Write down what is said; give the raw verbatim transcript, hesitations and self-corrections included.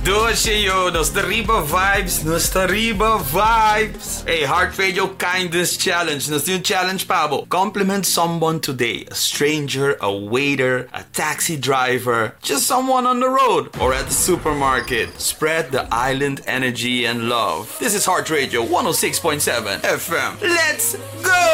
Doce Nostariba Vibes, Nostariba Vibes. Hey, Heart Radio Kindness Challenge. Nos yung challenge pa bo. Compliment someone today. A stranger, a waiter, a taxi driver, just someone on the road or at the supermarket. Spread the island energy and love. This is Heart Radio one oh six point seven F M. Let's go!